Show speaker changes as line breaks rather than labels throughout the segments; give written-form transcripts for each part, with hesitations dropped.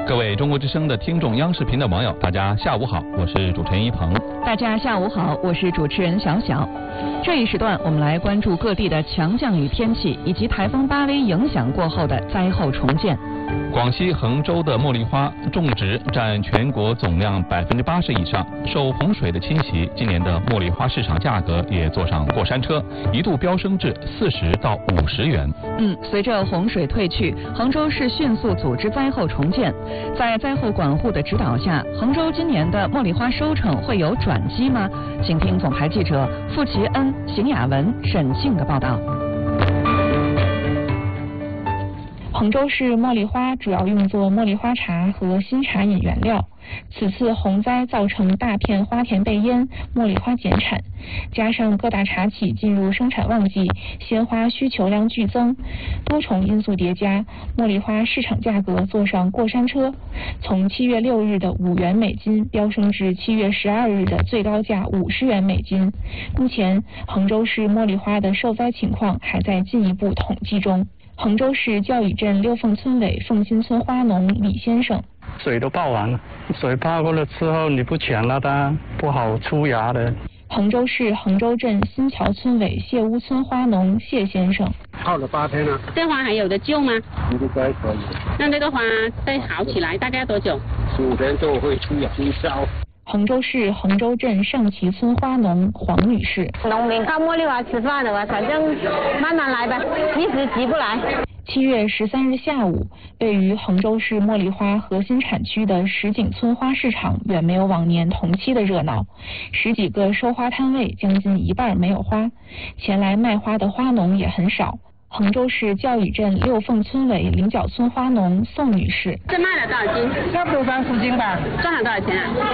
各位中国之声的听众、央视频的网友，大家下午好，我是主持人一鹏。
大家下午好，我是主持人小小。这一时段，我们来关注各地的强降雨天气以及台风巴威影响过后的灾后重建。
广西衡州的茉莉花种植占全国总量80%以上，受洪水的侵袭，今年的茉莉花市场价格也坐上过山车，一度飙升至40到50元。
随着洪水退去，衡州市迅速组织灾后重建。在灾后管护的指导下，衡州今年的茉莉花收成会有转机吗？请听总台记者傅奇恩、邢雅文、沈静的报道。
衡州市茉莉花主要用作茉莉花茶和新茶饮原料。此次洪灾造成大片花田被淹，茉莉花减产，加上各大茶企进入生产旺季，鲜花需求量剧增，多重因素叠加，茉莉花市场价格坐上过山车，从7月6日的5元每斤飙升至7月12日的最高价50元每斤。目前，衡州市茉莉花的受灾情况还在进一步统计中。衡州市教育镇六凤村委凤新村花农李先生：
水都爆完了，水爆过了之后你不抢了它不好出芽的。
衡州市衡州镇新桥村委谢屋村花农谢先生：
泡了8天了。
这花还有的救吗？
应该可以。
那这个花再好起来大概多久
？15天就会出销。
衡州市衡州镇上旗村花农黄女士：
农民靠茉莉花吃饭的吧，反正慢慢来吧，一时急不来。
7月13日下午，位于衡州市茉莉花核心产区的石井村花市场远没有往年同期的热闹，10几个收花摊位将近一半没有花，前来卖花的花农也很少。衡州市教育镇六凤村委菱角村花农宋女士：
这卖了多少斤？
差不多30斤吧。
赚了多少钱啊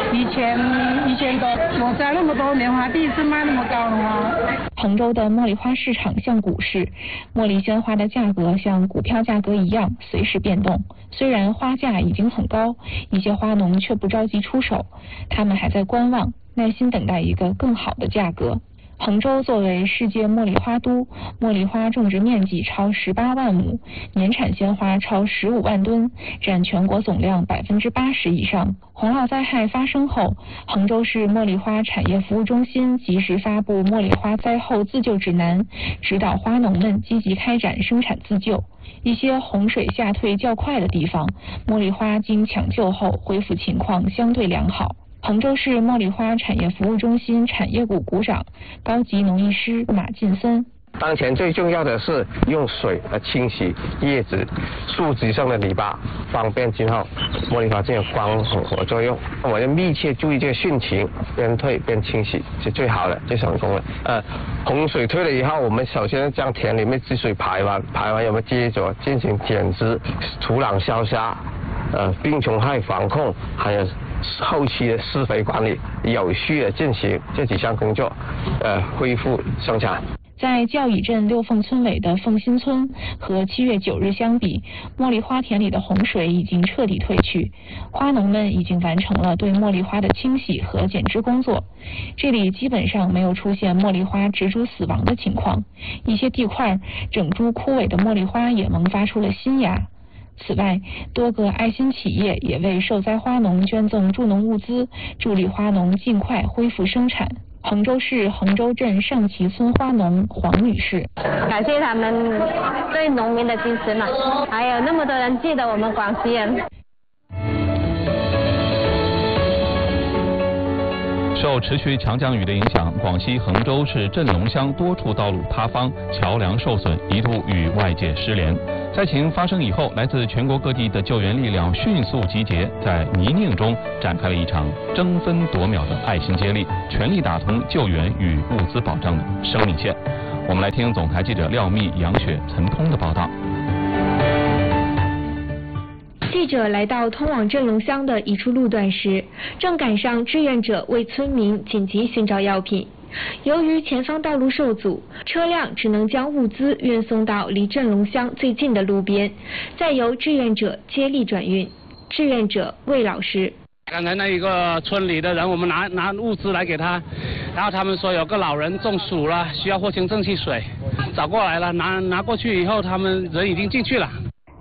？1000多。我栽那么多年花，第一次卖那么高的花。
衡州的茉莉花市场像股市，茉莉鲜花的价格像股票价格一样随时变动。虽然花价已经很高，一些花农却不着急出手，他们还在观望，耐心等待一个更好的价格。衡州作为世界茉莉花都，茉莉花种植面积超18万亩，年产鲜花超15万吨，占全国总量80%以上。洪涝灾害发生后，衡州市茉莉花产业服务中心及时发布茉莉花灾后自救指南，指导花农们积极开展生产自救。一些洪水下退较快的地方，茉莉花经抢救后恢复情况相对良好。衡州市茉莉花产业服务中心产业股股长、高级农艺师马进森：
当前最重要的是用水来清洗叶子、树枝上的泥巴，方便今后茉莉花这种光合作用。我们要密切注意这个汛情，边退边清洗是最好的、最成功的。洪水退了以后，我们首先将田里面积水排完我们接着进行减枝、土壤消杀、病虫害防控，还有后期的施肥管理，有序的进行这几项工作，恢复生产。
在教育镇六凤村委的凤新村和7月9日相比，茉莉花田里的洪水已经彻底退去，花农们已经完成了对茉莉花的清洗和剪枝工作。这里基本上没有出现茉莉花植株死亡的情况，一些地块整株枯萎的茉莉花也萌发出了新芽。此外，多个爱心企业也为受灾花农捐赠助农物资，助力花农尽快恢复生产。衡州市衡州镇上旗村花农黄女士：
感谢他们对农民的支持嘛，还有那么多人记得我们广西人。
受持续强降雨的影响，广西衡州市镇龙乡多处道路塌方，桥梁受损，一度与外界失联。灾情发生以后，来自全国各地的救援力量迅速集结，在泥泞中展开了一场争分夺秒的爱心接力，全力打通救援与物资保障的生命线。我们来听总台记者廖密、杨雪、陈通的报道。
记者来到通往镇龙乡的一处路段时，正赶上志愿者为村民紧急寻找药品。由于前方道路受阻，车辆只能将物资运送到离镇龙乡最近的路边，再由志愿者接力转运。志愿者魏老师：
刚才那一个村里的人，我们拿物资来给他，然后他们说有个老人中暑了，需要藿香正气水，找过来了，拿过去以后，他们人已经进去了。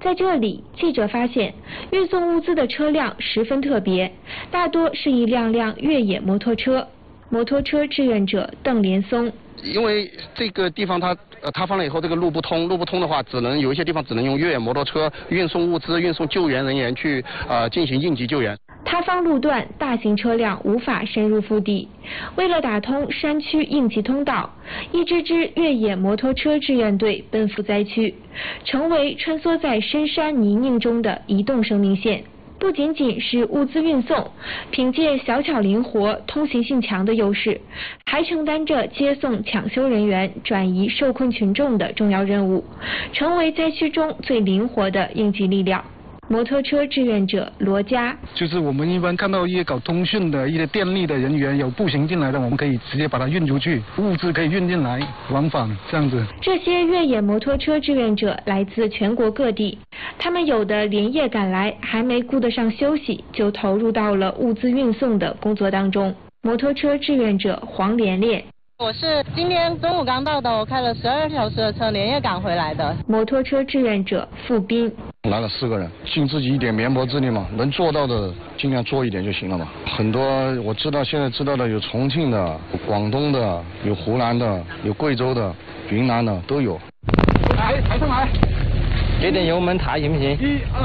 在这里，记者发现运送物资的车辆十分特别，大多是一辆辆越野摩托车。摩托车志愿者邓连松，
因为这个地方塌方了以后，这个路不通的话，有一些地方只能用越野摩托车运送物资、运送救援人员去进行应急救援。
塌方路段，大型车辆无法深入腹地。为了打通山区应急通道，一支支越野摩托车志愿队奔赴灾区，成为穿梭在深山泥泞中的移动生命线。不仅仅是物资运送，凭借小巧灵活、通行性强的优势，还承担着接送抢修人员、转移受困群众的重要任务，成为灾区中最灵活的应急力量。摩托车志愿者罗佳，
就是我们一般看到一些搞通讯的、一些电力的人员有步行进来的，我们可以直接把它运出去，物资可以运进来，往返这样子。
这些越野摩托车志愿者来自全国各地，他们有的连夜赶来，还没顾得上休息，就投入到了物资运送的工作当中。摩托车志愿者黄连连，
我是今天中午刚到的，我开了12小时的车，连夜赶回来的。
摩托车志愿者付斌，
来了4个人，尽自己一点绵薄之力嘛，能做到的尽量做一点就行了嘛。很多我现在知道的有重庆的、广东的、有湖南的、有贵州的、云南的都有。
抬上来，
给点油门抬行不行？1、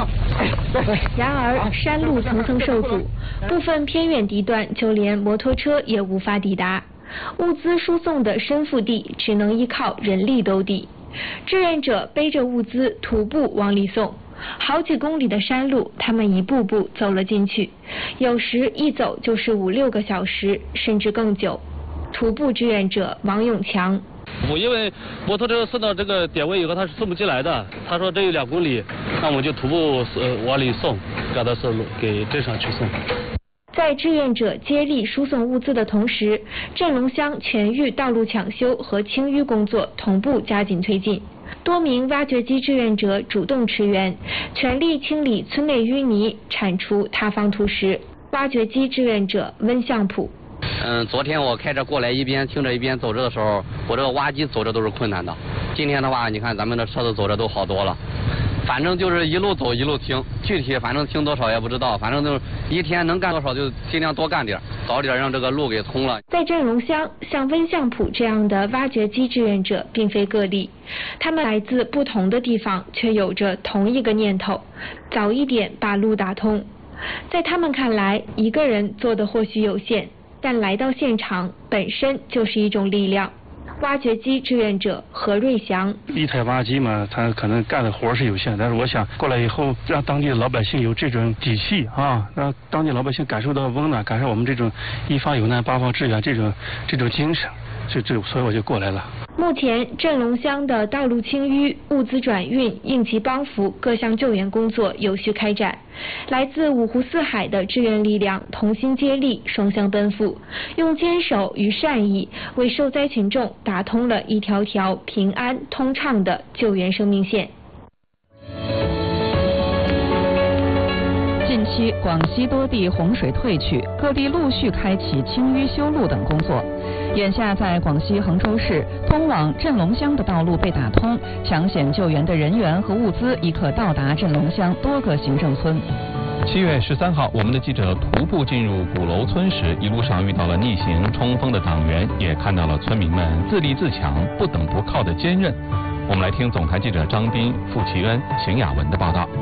2，对。然而山路层层受阻，部分偏远地段就连摩托车也无法抵达。物资输送的深腹地只能依靠人力兜底，志愿者背着物资徒步往里送，好几公里的山路，他们一步步走了进去，有时一走就是5、6个小时，甚至更久。徒步志愿者王永强，
因为摩托车送到这个点位以后，他是送不进来的。他说这有2公里，那我们就徒步往里送，赶到给镇上去送。
在志愿者接力输送物资的同时，镇龙乡全域道路抢修和清淤工作同步加紧推进。多名挖掘机志愿者主动驰援，全力清理村内淤泥，铲除塌方土石。挖掘机志愿者温向普，
昨天我开车过来，一边听着一边走着的时候，我这个挖机走着都是困难的。今天的话，你看咱们的车子走着都好多了。反正就是一路走一路听，具体反正听多少也不知道，反正就是一天能干多少就尽量多干点，早点让这个路给通了。
在镇龙乡，像温向普这样的挖掘机志愿者并非个例，他们来自不同的地方，却有着同一个念头：早一点把路打通。在他们看来，一个人做的或许有限，但来到现场本身就是一种力量。挖掘机志愿者何瑞祥，
一台挖机嘛，他可能干的活是有限，但是我想过来以后，让当地的老百姓有这种底气啊，让当地老百姓感受到温暖，感受我们这种一方有难八方支援这种精神，所以我就过来了。
目前，镇龙乡的道路清淤、物资转运、应急帮扶各项救援工作有序开展。来自五湖四海的志愿力量同心接力，双向奔赴，用坚守与善意为受灾群众打通了一条条平安通畅的救援生命线。
近期，广西多地洪水退去，各地陆续开启清淤修路等工作。眼下，在广西衡州市，通往镇龙乡的道路被打通，抢险救援的人员和物资已可到达镇龙乡多个行政村。
7月13号，我们的记者徒步进入鼓楼村时，一路上遇到了逆行冲锋的党员，也看到了村民们自立自强、不等不靠的坚韧。我们来听总台记者张斌、付其恩、邢雅文的报道。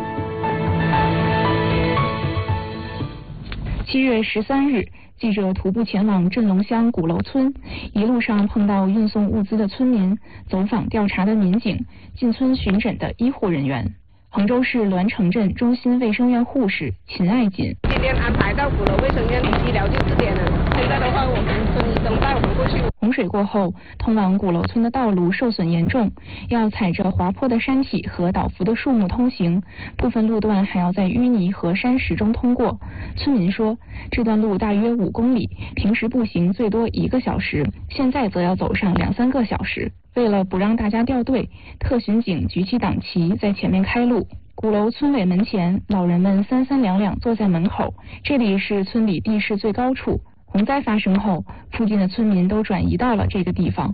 7月13日，记者徒步前往镇龙乡鼓楼村，一路上碰到运送物资的村民、走访调查的民警、进村巡诊的医护人员。衡州市栾城镇中心卫生院护士秦爱锦，
今天安排到鼓楼卫生院医疗就4点了，现在的话我们村医生带我们过去。
洪水过后，通往鼓楼村的道路受损严重，要踩着滑坡的山体和倒伏的树木通行，部分路段还要在淤泥和山石中通过。村民说，这段路大约5公里，平时步行最多1个小时，现在则要走上2、3个小时。为了不让大家掉队，特巡警举起党旗在前面开路。鼓楼村委门前，老人们3、3两两坐在门口，这里是村里地势最高处。洪灾发生后，附近的村民都转移到了这个地方。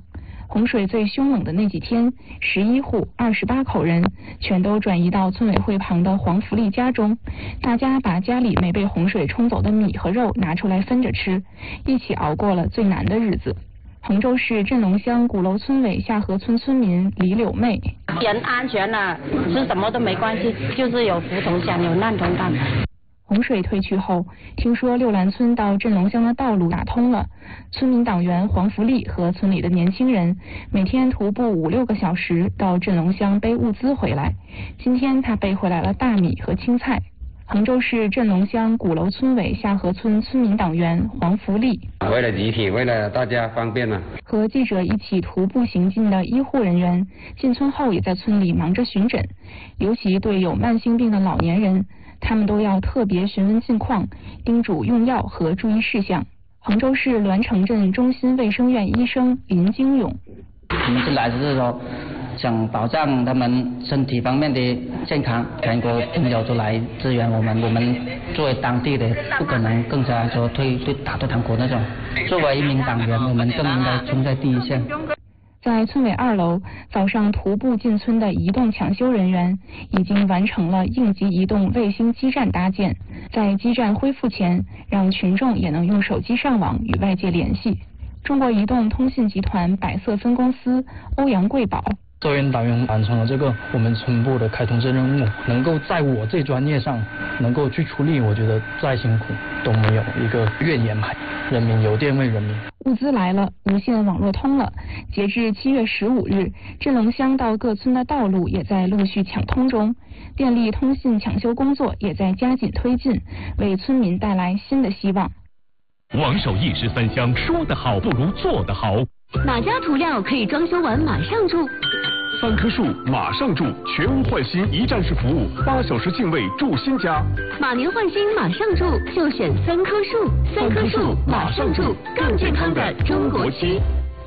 洪水最凶猛的那几天，11户28口人全都转移到村委会旁的黄福利家中，大家把家里没被洪水冲走的米和肉拿出来分着吃，一起熬过了最难的日子。衡州市镇龙乡鼓楼村委下河村村民李柳妹：
人安全了，吃什么都没关系，就是有福同享，有难同当。
洪水退去后，听说六兰村到镇龙乡的道路打通了，村民党员黄福利和村里的年轻人每天徒步5-6个小时到镇龙乡背物资回来。今天他背回来了大米和青菜。衡州市镇龙乡鼓楼村委下河村村民党员黄福利：
为了集体，为了大家方便呢。
和记者一起徒步行进的医护人员进村后也在村里忙着巡诊，尤其对有慢性病的老年人，他们都要特别询问近况，叮嘱用药和注意事项。衡州市栾城镇中心卫生院医生林金勇：
我们是来自说想保障他们身体方面的健康，全国朋友都来支援我们作为当地的不可能更加说打退堂鼓那种，作为一名党员，我们更应该冲在第一线。
在村委2楼，早上徒步进村的移动抢修人员已经完成了应急移动卫星基站搭建，在基站恢复前，让群众也能用手机上网与外界联系。中国移动通信集团百色分公司欧阳贵宝：
作为党员完成了这个我们村部的开通这任务，能够在我这专业上能够去出力，我觉得再辛苦都没有一个怨言牌。人民有电为人民。
物资来了，无线网络通了。截至7月15日，镇龙乡到各村的道路也在陆续抢通中，电力通信抢修工作也在加紧推进，为村民带来新的希望。
王守义是3乡，说得好不如做得好。
哪家涂料可以装修完马上住
？3棵树马上住，全屋换新一站式服务，8小时净位住新家。
马年换新马上住，就选3棵树，3棵树马上住，更健康的中国区。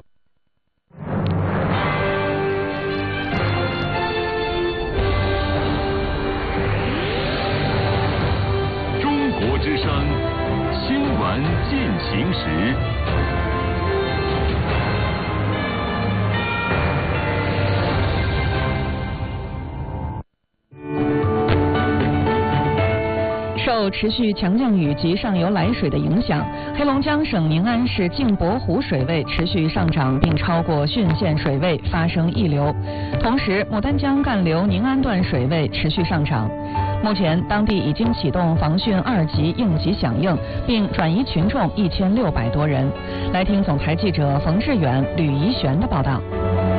中国之声新闻进行时。
受持续强降雨及上游来水的影响，黑龙江省宁安市镜泊湖水位持续上涨，并超过浚县水位，发生溢流。同时，牡丹江干流宁安段水位持续上涨。目前，当地已经启动防汛2级应急响应，并转移群众1600多人。来听总台记者冯志远、吕怡璇的报道。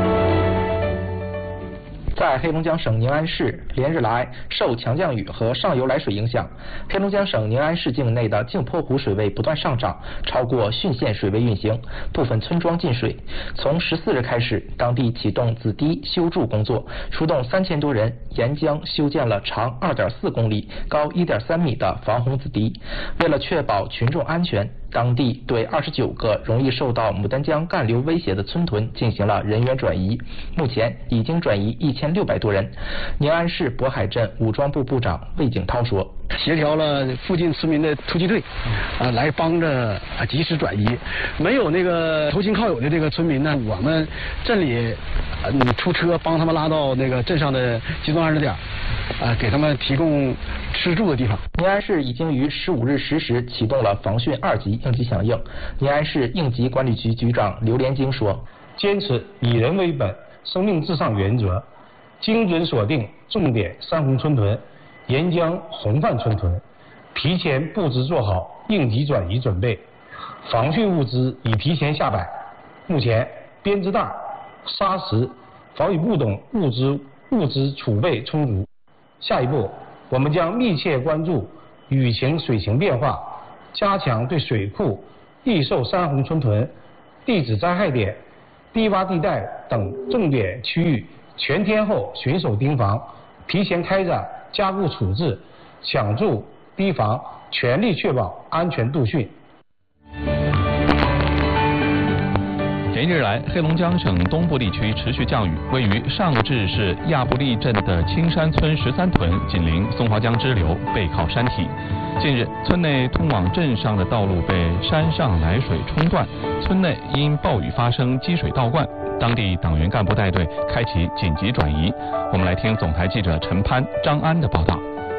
在黑龙江省宁安市，连日来受强降雨和上游来水影响，黑龙江省宁安市境内的镜泊湖水位不断上涨，超过浚县水位运行，部分村庄进水。从14日开始，当地启动子堤修筑工作，出动3000多人沿江修建了长2.4公里、高1.3米的防洪子堤。为了确保群众安全，当地对29个容易受到牡丹江干流威胁的村屯进行了人员转移，目前已经转移1600多人。宁安市渤海镇武装部部长魏景涛说：
协调了附近村民的突击队，来帮着及时转移。没有那个投亲靠友的这个村民呢，我们镇里出车帮他们拉到那个镇上的集中安置点，给他们提供吃住的地方。
宁安市已经于15日10时启动了防汛2级应急响应。宁安市应急管理局局长刘连京说：
坚持以人为本、生命至上原则，精准锁定重点山洪村屯、沿江洪泛村屯，提前布置做好应急转移准备，防汛物资已提前下摆。目前编织袋、砂石、防雨布等物资储备充足。下一步，我们将密切关注雨情水情变化，加强对水库、易受山洪村屯、地质灾害点、低洼地带等重点区域全天候巡守盯防，提前开展加固处置、抢注堤防，全力确保安全度汛。
连日来，黑龙江省东部地区持续降雨，位于上治市亚布力镇的青山村13屯紧邻松花江支流，背靠山体。近日，村内通往镇上的道路被山上来水冲断，村内因暴雨发生积水倒灌。 当地党员干部带队开启紧急转移。我们来听总台记者陈潘、张安的报道。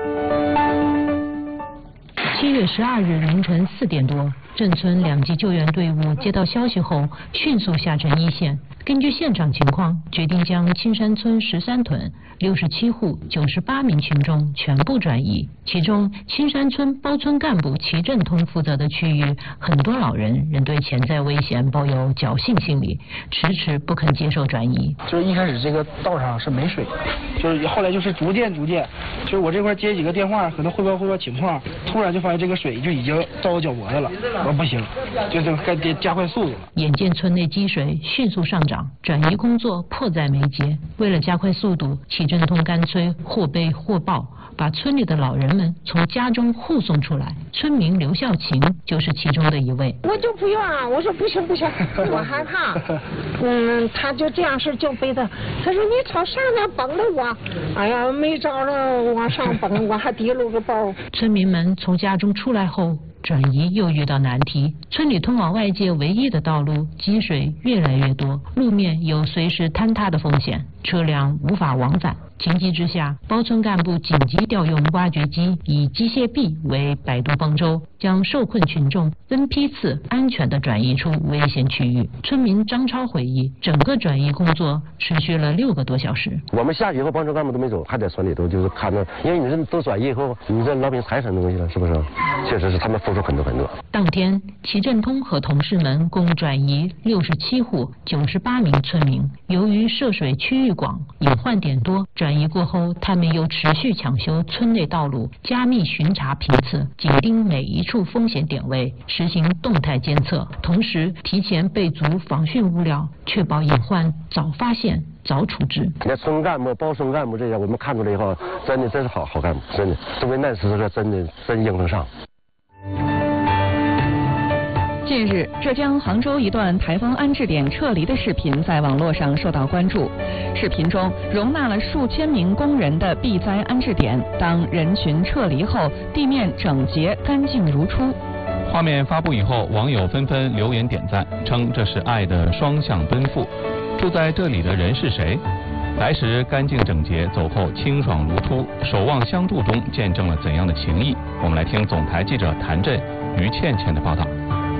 7月12日凌晨4点多，镇村2级救援队伍接到消息后，迅速下沉一线。根据现场情况，决定将青山村13屯67户98名群众全部转移。其中，青山村包村干部齐振通负责的区域，很多老人仍对潜在危险抱有侥幸心理，迟迟不肯接受转移。
就是一开始这个道上是没水，就是后来就是逐渐，就是我这块接几个电话，和他汇报情况，突然就发现这个水就已经到我脚脖子了，我说不行，就该加快速度了。
眼见村内积水迅速上涨，转移工作迫在眉睫。为了加快速度，齐振通干脆或背或抱，把村里的老人们从家中护送出来。村民刘孝琴就是其中的一位。
我就不愿，我说不行，我害怕。他就这样式就背着，他说你朝上面蹦着我，哎呀没招了，往上蹦，我还提了个包。
村民们从家中出来后，转移又遇到难题，村里通往外界唯一的道路积水越来越多，路面有随时坍塌的风险，车辆无法往返。情急之下，包村干部紧急调用挖掘机，以机械臂为摆渡方舟，将受困群众分批次安全地转移出危险区域。村民张超回忆，整个转移工作持续了6个多小时。
我们下去以后，包村干部都没走，还在村里头就是看着，因为你这都转移以后，你这老百姓财产的东西了，是不是？确实是他们付出很多。
当天，齐振通和同事们共转移67户98名村民。由于涉水区域广，隐患点多，转移过后，他们又持续抢修村内道路，加密巡查频次，紧盯每一处风险点位，实行动态监测，同时提前备足防汛物料，确保隐患早发现、早处置。
那村干部、包村干部这些，我们看出来以后，真是好干部，真的，作为那时候真应得上。
近日，浙江杭州一段台风安置点撤离的视频在网络上受到关注。视频中容纳了数千名工人的避灾安置点，当人群撤离后，地面整洁干净如初。
画面发布以后，网友纷纷留言点赞，称这是爱的双向奔赴。住在这里的人是谁？来时干净整洁，走后清爽如初，守望相助中见证了怎样的情谊？我们来听总台记者谭震、于倩倩的报道。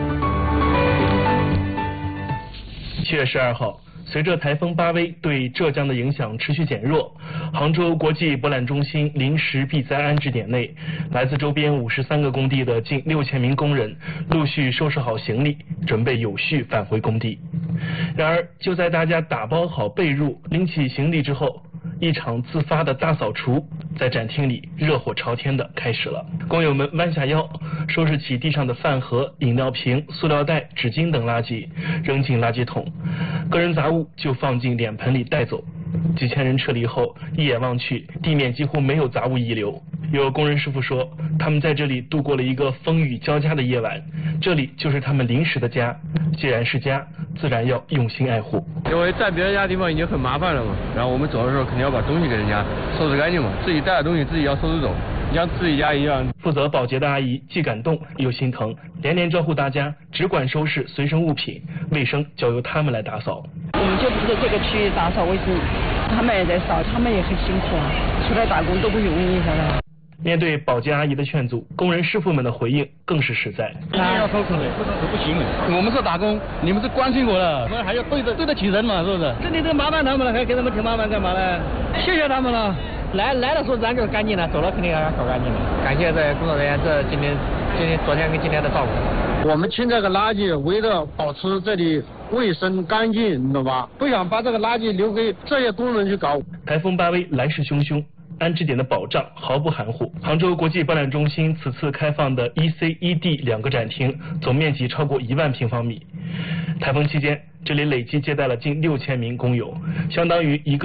7月12号，随着台风巴威对浙江的影响持续减弱，杭州国际博览中心临时避灾安置点内，来自周边53个工地的近6000名工人陆续收拾好行李，准备有序返回工地。然而，就在大家打包好被褥、拎起行李之后，一场自发的大扫除在展厅里热火朝天的开始了。工友们弯下腰，收拾起地上的饭盒、饮料瓶、塑料袋、纸巾等垃圾，扔进垃圾桶，个人杂物就放进脸盆里带走。几千人撤离后，一眼望去，地面几乎没有杂物遗留。有工人师傅说，他们在这里度过了一个风雨交加的夜晚，这里就是他们临时的家。既然是家，自然要用心爱护。
因为在别人家地方已经很麻烦了嘛，然后我们走的时候肯定要把东西给人家收拾干净嘛，自己带的东西自己要收拾走，像自己家一样。
负责保洁的阿姨既感动又心疼，连连招呼大家只管收拾随身物品，卫生交由他们来打扫。
我们就负责这个区域打扫卫生，他们也在扫，他们也很辛苦啊，出来打工都不容易，晓得吧？
面对保洁阿姨的劝阻，工人师傅们的回应更是实在。
一定要收拾的，不收拾不行。我们是打工，你们是关心我的，我们还要对得起人嘛，是不是？这里都麻烦他们了，还给他们添麻烦干嘛呢？谢谢他们了。来的时候咱就干净了，走了肯定还要搞干净了。感谢这工作人员昨天跟今天的照顾。
我们清这个垃圾，为了保持这里卫生干净，你懂吧？不想把这个垃圾留给这些工人去搞。
台风巴威来势汹汹，安置点的保障毫不含糊。杭州国际博览中心此次开放的 EC、ED 2个展厅，总面积超过1万平方米。台风期间，这里累计接待了近6000名工友，相当于一个